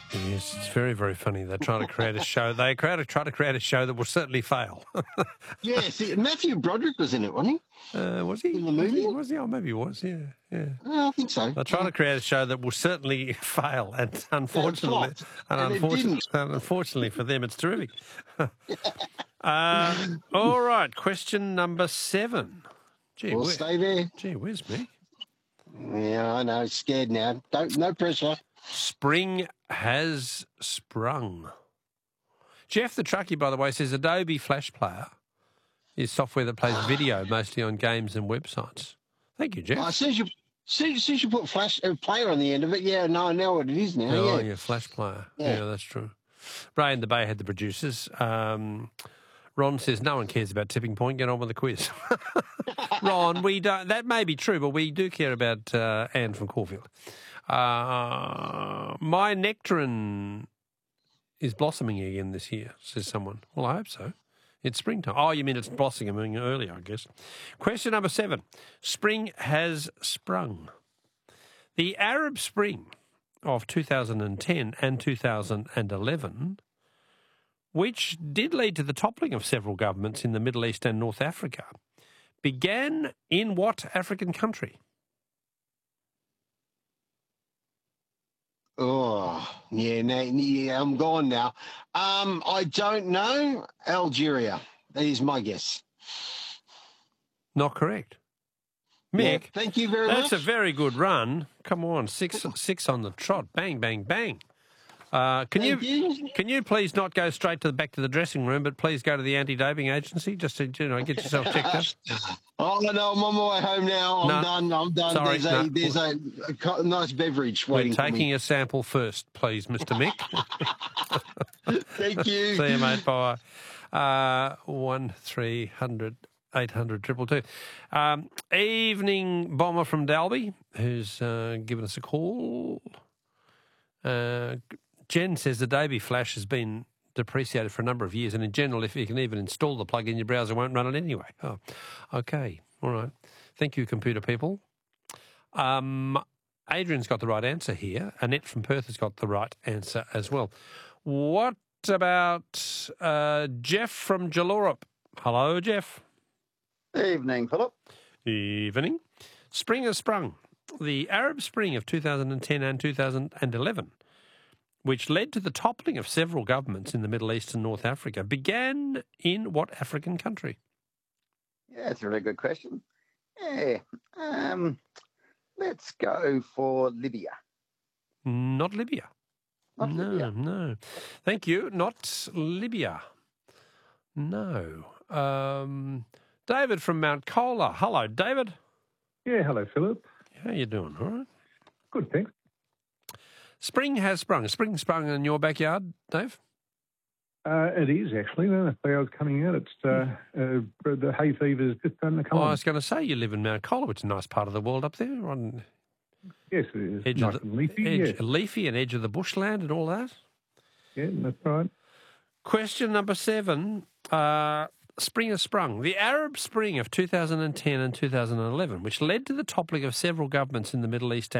Yes, it's very, very funny. They're trying to create a show. Try to create a show that will certainly fail. Yes, Matthew Broderick was in it, wasn't he? Was he? In the movie? Was he? Oh, maybe he was, yeah. I think so. They're trying to create a show that will certainly fail, and unfortunately, unfortunately for them, it's terrific. All right, question number 7. We'll stay there. Gee whiz me. Yeah, I know. Scared now. No pressure. Spring has sprung. Jeff the Truckie, by the way, says Adobe Flash Player is software that plays video mostly on games and websites. Thank you, Jeff. As soon as you put Flash Player on the end of it, I know what it is now. Oh, yeah, Flash Player. Yeah, that's true. Ray and the Bay had the producers. Ron says, no one cares about Tipping Point. Get on with the quiz. Ron, we don't. That may be true, but we do care about Anne from Caulfield. My nectarine is blossoming again this year, says someone. Well, I hope so. It's springtime. Oh, you mean it's blossoming earlier, I guess. Question number 7. Spring has sprung. The Arab Spring of 2010 and 2011, which did lead to the toppling of several governments in the Middle East and North Africa, began in what African country? Oh, yeah, I'm gone now. I don't know. Algeria. That is my guess. Not correct. Mick, yeah, thank you very much. That's a very good run. Come on, six on the trot. Bang, bang, bang. Can you please not go straight back to the dressing room, but please go to the anti-doping agency just to get yourself checked out? Oh no, I'm on my way home now. I'm done. Sorry, there's a nice beverage waiting for me. We're taking a sample first, please, Mr. Mick. Thank you. See you, mate. Bye. 1300 800 222. Evening bomber from Dalby, who's given us a call. Jen says the Adobe Flash has been depreciated for a number of years, and in general, if you can even install the plug-in, your browser won't run it anyway. Oh, okay. All right. Thank you, computer people. Adrian's got the right answer here. Annette from Perth has got the right answer as well. What about Jeff from Jallorup? Hello, Jeff. Evening, Philip. Evening. Spring has sprung. The Arab Spring of 2010 and 2011, which led to the toppling of several governments in the Middle East and North Africa, began in what African country? Yeah, that's a really good question. Yeah. Let's go for Libya. Not Libya. Libya. No. Thank you. Not Libya. No. David from Mount Colah. Hello, David. Yeah, hello, Philip. How you doing? All right. Good, thanks. Spring has sprung. Spring sprung in your backyard, Dave? It is, actually. The clouds coming out. It's the hay fever's just starting to come on. I was going to say, you live in Mount Colah, which is a nice part of the world up there. Yes, it is. Nice and leafy. Leafy and edge of the bushland and all that. Yeah, that's right. Question number 7. Spring has sprung. The Arab Spring of 2010 and 2011, which led to the toppling of several governments in the Middle East